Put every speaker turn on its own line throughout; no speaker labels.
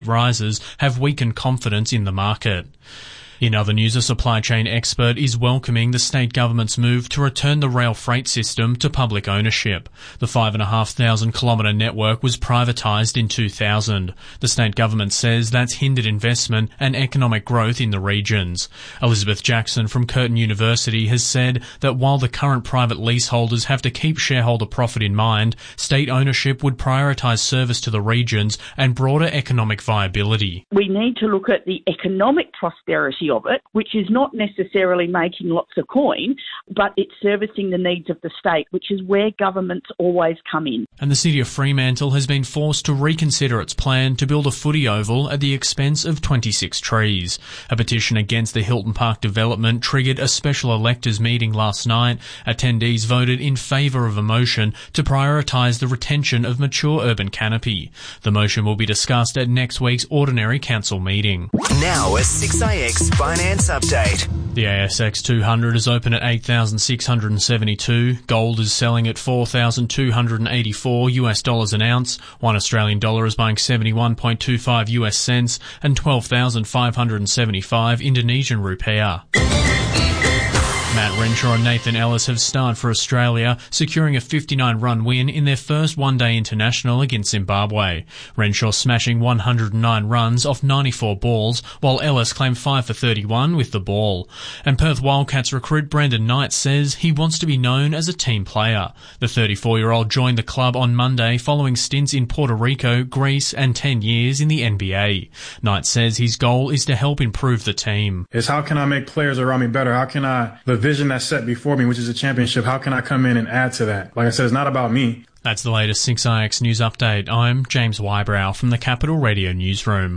rises have weakened confidence in the market. In other news, a supply chain expert is welcoming the state government's move to return the rail freight system to public ownership. The 5,500-kilometre network was privatised in 2000. The state government says that's hindered investment and economic growth in the regions. Elizabeth Jackson from Curtin University has said that while the current private leaseholders have to keep shareholder profit in mind, state ownership would prioritise service to the regions and broader economic viability.
We need to look at the economic prosperity of it, which is not necessarily making lots of coin, but it's servicing the needs of the state, which is where governments always come in.
And the city of Fremantle has been forced to reconsider its plan to build a footy oval at the expense of 26 trees. A petition against the Hilton Park development triggered a special electors meeting last night. Attendees voted in favour of a motion to prioritise the retention of mature urban canopy. The motion will be discussed at next week's ordinary council meeting.
Now a 6IX Finance Update.
The ASX 200 is open at 8,672. Gold is selling at $4,284 an ounce. $1 Australian dollar is buying 71.25 US cents and 12,575 Indonesian rupiah. Matt Renshaw and Nathan Ellis have starred for Australia, securing a 59-run win in their first one-day international against Zimbabwe. Renshaw smashing 109 runs off 94 balls, while Ellis claimed 5 for 31 with the ball. And Perth Wildcats recruit Brendan Knight says he wants to be known as a team player. The 34-year-old joined the club on Monday following stints in Puerto Rico, Greece and 10 years in the NBA. Knight says his goal is to help improve the team.
It's how can I make players around me better? How can the vision that's set before me, which is a championship, how can I come in and add to that? Like I said, it's not about me.
That's the latest 6IX News Update. I'm James Wybrow from the Capital Radio Newsroom.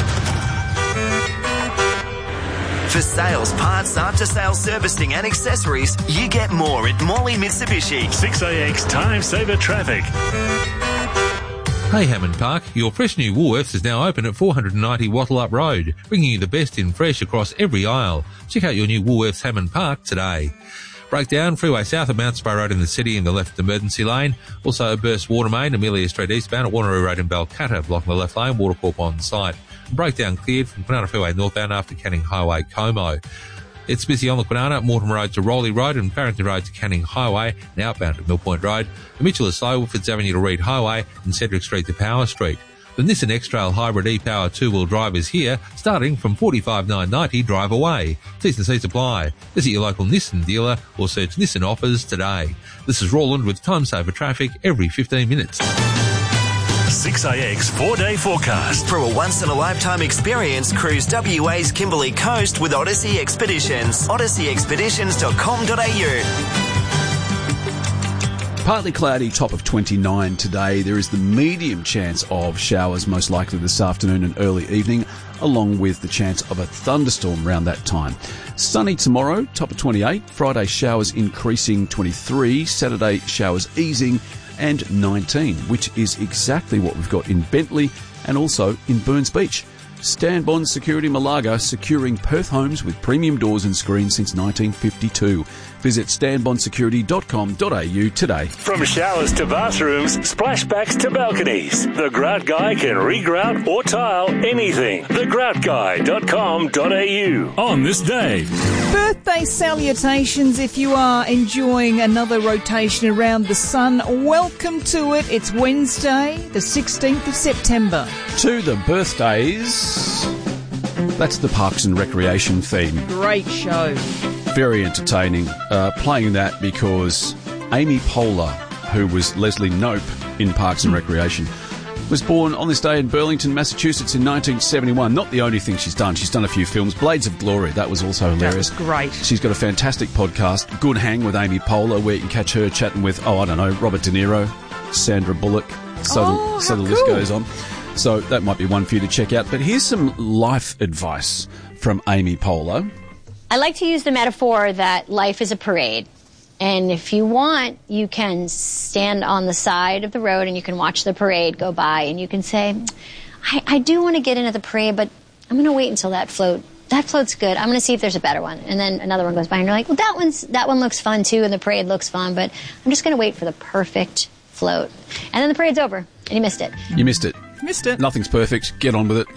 For sales, parts, after-sales servicing and accessories, you get more at Morley Mitsubishi.
6IX Time Saver Traffic.
Hey Hammond Park, your fresh new Woolworths is now open at 490 Wattle Up Road, bringing you the best in fresh across every aisle. Check out your new Woolworths Hammond Park today. Breakdown, freeway south of Mount Spur Road in the city in the left emergency lane. Also, burst water main, Amelia Street eastbound at Wanneroo Road in Balcatta, blocking the left lane, Watercorp on site. Breakdown cleared from Kwinana Freeway northbound after Canning Highway, Como. It's busy on the Kwinana, Mortimer Road to Rowley Road and Farrington Road to Canning Highway and outbound to Mill Point Road. The Mitchell is slow, Woodfords Avenue to Reed Highway and Cedric Street to Power Street. The Nissan X-Trail Hybrid e-Power 2-wheel drive is here, starting from $45,990 drive away. T's and C's apply. Visit your local Nissan dealer or search Nissan offers today. This is Roland with Time Saver Traffic every 15 minutes.
6IX 4-day forecast.
For a once-in-a-lifetime experience, cruise WA's Kimberley Coast with Odyssey Expeditions. odysseyexpeditions.com.au.
Partly cloudy, top of 29 today. There is the medium chance of showers, most likely this afternoon and early evening, along with the chance of a thunderstorm around that time. Sunny tomorrow, top of 28. Friday, showers increasing, 23. Saturday, showers easing, and 19, which is exactly what we've got in Bentley and also in Burns Beach. Stanbond Security Malaga, securing Perth homes with premium doors and screens since 1952. Visit stanbondsecurity.com.au today.
From showers to bathrooms, splashbacks to balconies, the Grout Guy can regrout or tile anything. thegroutguy.com.au. On this day.
Birthday salutations if you are enjoying another rotation around the sun. Welcome to it. It's Wednesday, the 16th of September.
To the birthdays, that's the Parks and Recreation theme.
Great show.
Very entertaining. Playing that because Amy Poehler, who was Leslie Knope in Parks and Recreation, was born on this day in Burlington, Massachusetts in 1971. Not the only thing she's done. She's done a few films. Blades of Glory, that was also hilarious.
That was great.
She's got a fantastic podcast, Good Hang with Amy Poehler, where you can catch her chatting with, Robert De Niro, Sandra Bullock. So the list goes on. So that might be one for you to check out. But here's some life advice from Amy Poehler.
I like to use the metaphor that life is a parade. And if you want, you can stand on the side of the road and you can watch the parade go by and you can say, I do want to get into the parade, but I'm going to wait until that float's good. I'm going to see if there's a better one. And then another one goes by and you're like, well, that one looks fun too and the parade looks fun, but I'm just going to wait for the perfect float. And then the parade's over and you missed it.
You missed it.
Missed it.
Nothing's perfect. Get on with it.